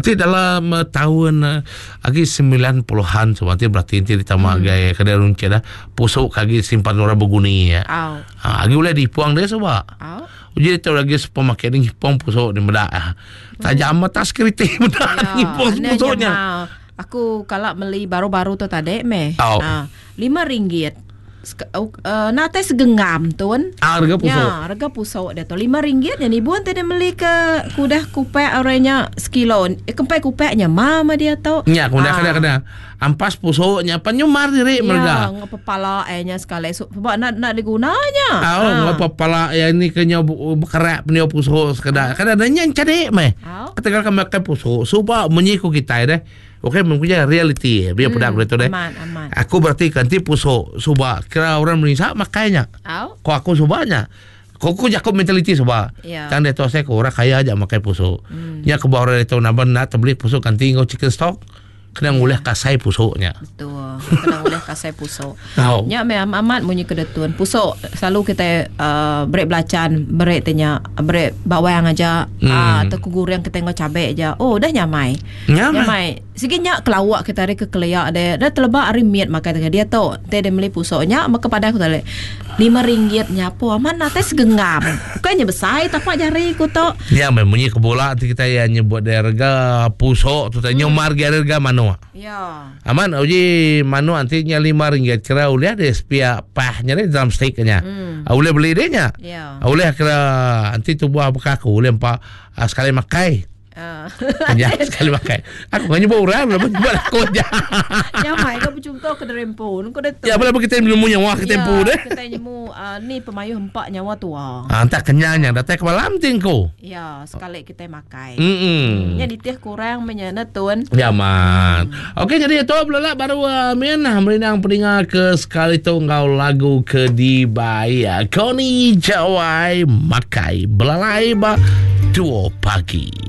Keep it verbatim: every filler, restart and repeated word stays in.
Nanti dalam uh, tahun uh, lagi sembilan puluhan sebenarnya berarti nanti ditambah hmm. gaya kada runcit dah pusuk kagi simpan orang berguni ya. Au. Ha lagi boleh dipuang dia sebab. Au. Jadi tu lagi supermarket ni pong pusuk di bedak ah. Tajam mata security bedak ni pong pusuknya. Aku kalau beli baru-baru tu tadi meh. Oh. Ha, lima ringgit. Uh, nate segengam tuan. Ah, harga pusuk. Ya, harga pusuk dia tu lima ringgit. Yang ibu nanti dia beli ke kudah kupek orangnya sekilo. Eh, kempai kupeknya mama dia tu. Ya, kudah ah. kada kada. Ampas pusuknya penyumar diri ya, mereka. Ya, ngapa pala nya sekali sebab nak nak digunanya. Ah, oh, ngapa pala yang ni kenya bekerak punya pusuk sekadar. Kada ada yang cadik meh. Ketika kami makan pusuk, supaya menyiku kita deh. Okey, mempunyai reality biar hmm, pedak betul deh. Aman, aman. Aku berarti ganti pusuk subah. Kira orang Malaysia makainya. Au. Kok aku subahnya. Kok aku jakob mentaliti subah. Ya. Kan dia tahu saya orang kaya aja makai pusuk. Hmm. Nya ke bawah itu nambah nak beli pusuk ganti ngau chicken stock. Kena ngulih kasai pusuknya. Betul. Kena ngulih kasai pusuk. Oh. Nya me amat munyi kedetun. Pusuk selalu kita uh, break belacan, break tanya, break bawang aja hmm. uh, atau kugurang kita ngau cabai aja. Oh, dah nyamai. Nyamai. Nyamai. Sikitnya kelawak kita re ke keleyak dia. Dah telebak hari miat maka dia tu. Teh dia beli pusuknya maka pada aku tadi lima ringgit nyapo aman nate segengam. Bukannya besar tapak jari ku tu. Ya, munyi kebola kita yang nyebut harga pusuk tu tanya hmm. marga harga mana. Ya. Aman uji manu antinya lima ringgit kira ulih ada sepia pahnya ni dalam steaknya. Hmm. Ulih beli dia nya. Ya. Ulih kira anti tu buah bekaku ulih empat uh, sekali makai. Uh. Ya, sekali makai. Aku nggak nyoba orang belum buat aku aja. Ya, mai kau berjumpa ke derempo. Kau dah tu. Ya, boleh kita minum nyawa ke tempo deh. Kita nyamu uh, ni pemayuh empat nyawa tua. Ah, entah kenyangnya datang ke malam tingko. Ya, sekali kita makai. Hmm. Nya ditih kurang menyana tuan. Ya, man. Hmm. Okey, jadi itu belum baru uh, menah meninang peninga ke sekali tu ngau lagu ke di Baya. Koni Jawai makai belalai ba dua pagi.